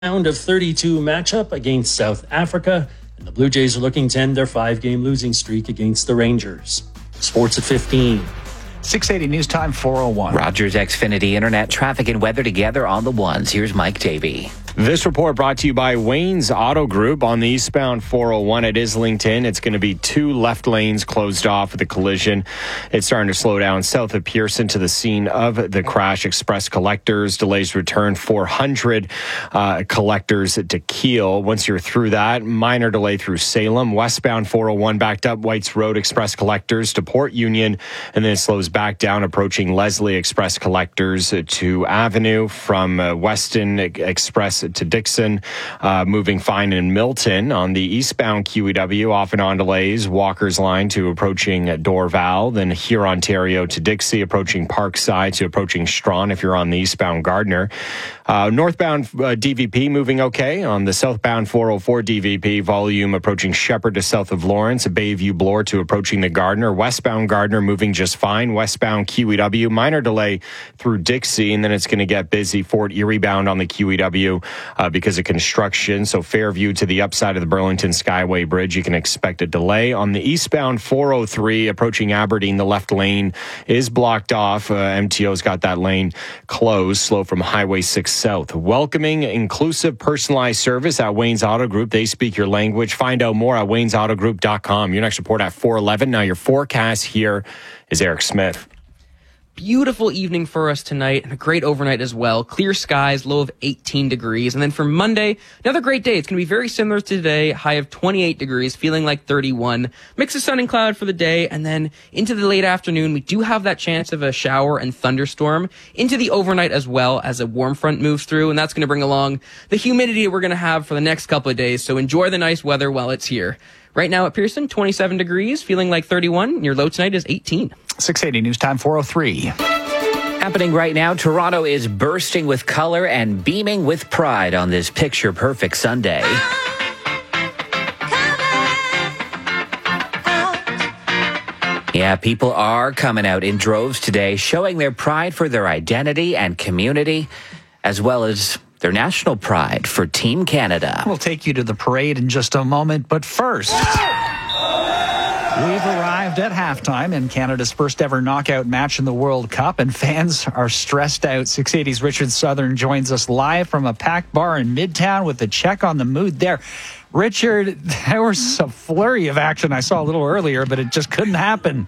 round of 32 matchup against South Africa, and the Blue Jays are looking to end their 5-game losing streak against the Rangers. Sports at 15. 680 News Time 401. Rogers Xfinity Internet traffic and weather together on the ones. Here's Mike Davey. This report brought to you by Wayne's Auto Group on the eastbound 401 at Islington. It's going to be 2 left lanes closed off with a collision. It's starting to slow down south of Pearson to the scene of the crash. Express collectors, delays return 400 collectors to Kiel. Once you're through that, minor delay through Salem. Westbound 401 backed up Whites Road Express collectors to Port Union, and then it slows back down approaching Leslie Express collectors to Avenue from Weston Express to Dixon, moving fine in Milton. On the eastbound QEW, off and on delays, Walker's Line to approaching Dorval, then here Ontario to Dixie, approaching Parkside to approaching Strawn if you're on the eastbound Gardner. Northbound DVP moving okay. On the southbound 404 DVP, volume approaching Shepherd to south of Lawrence, Bayview Bloor to approaching the Gardner. Westbound Gardner moving just fine. Westbound QEW, minor delay through Dixie, and then it's going to get busy. Fort Erie bound on the QEW because of construction. So Fairview to the upside of the Burlington Skyway Bridge, you can expect a delay. On the eastbound 403 approaching Aberdeen, the left lane is blocked off. MTO's got that lane closed, slow from Highway 6 South. Welcoming, inclusive, personalized service at Wayne's Auto Group. They speak your language. Find out more at waynesautogroup.com. Your next report at 4:11. Now your forecast here is Eric Smith. Beautiful evening for us tonight and a great overnight as well. Clear skies, low of 18 degrees. And then for Monday, another great day. It's going to be very similar to today, high of 28 degrees, feeling like 31. Mix of sun and cloud for the day. And then into the late afternoon, we do have that chance of a shower and thunderstorm into the overnight as well as a warm front moves through. And that's going to bring along the humidity we're going to have for the next couple of days. So enjoy the nice weather while it's here. Right now at Pearson, 27 degrees, feeling like 31. Your low tonight is 18. 680 News Time 403. Happening right now, Toronto is bursting with color and beaming with pride on this picture-perfect Sunday. Yeah, people are coming out in droves today, showing their pride for their identity and community, as well as their national pride for Team Canada. We'll take you to the parade in just a moment, but first, we've arrived at halftime in Canada's first ever knockout match in the World Cup, and fans are stressed out. 680's Richard Southern joins us live from a packed bar in Midtown with a check on the mood there. Richard, there was a flurry of action I saw a little earlier, but it just couldn't happen.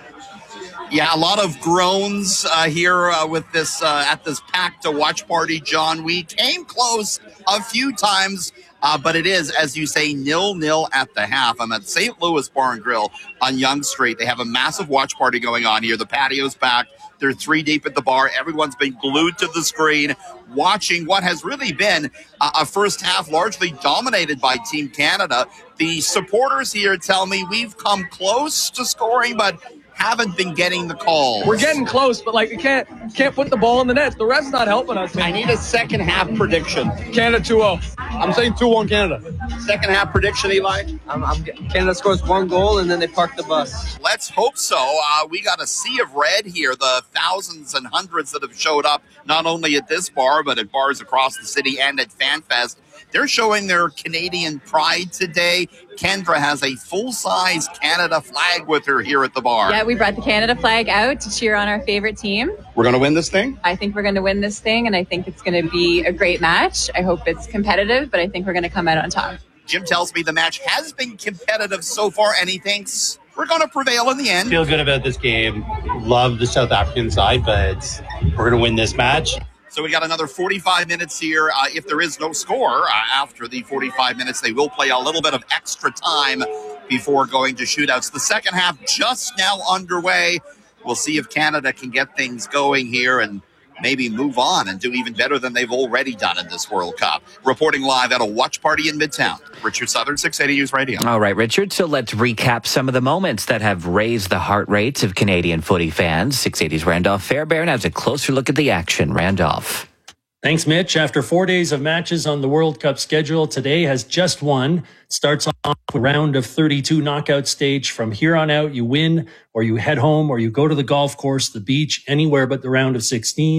Yeah, a lot of groans here with this at this packed watch party, John. We came close a few times, but it is, as you say, 0-0 at the half. I'm at St. Louis Bar and Grill on Yonge Street. They have a massive watch party going on here. The patio's packed. They're 3 deep at the bar. Everyone's been glued to the screen, watching what has really been a first half largely dominated by Team Canada. The supporters here tell me we've come close to scoring, but haven't been getting the call. We're getting close, but you can't put the ball in the net. The ref's not helping us. I need a second half prediction. Canada 2-0. I'm saying 2-1 Canada. Second half prediction, Eli? Canada scores 1 goal and then they park the bus. Let's hope so. We got a sea of red here. The thousands and hundreds that have showed up, not only at this bar, but at bars across the city and at FanFest. They're showing their Canadian pride today. Kendra has a full-size Canada flag with her here at the bar. Yeah, we brought the Canada flag out to cheer on our favorite team. We're going to win this thing? I think we're going to win this thing, and I think it's going to be a great match. I hope it's competitive, but I think we're going to come out on top. Jim tells me the match has been competitive so far, and he thinks we're going to prevail in the end. Feel good about this game. Love the South African side, but we're going to win this match. So we got another 45 minutes here. If there is no score after the 45 minutes, they will play a little bit of extra time before going to shootouts. The second half just now underway. We'll see if Canada can get things going here and maybe move on and do even better than they've already done in this World Cup. Reporting live at a watch party in Midtown. Richard Southern, 680 News Radio. All right, Richard. So let's recap some of the moments that have raised the heart rates of Canadian footy fans. 680's Randolph Fairbairn has a closer look at the action. Randolph. Thanks, Mitch. After 4 days of matches on the World Cup schedule, today has just one. Starts off with a round of 32 knockout stage. From here on out, you win or you head home or you go to the golf course, the beach, anywhere but the round of 16.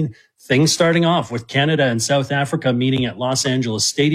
things starting off with Canada and South Africa meeting at Los Angeles Stadium.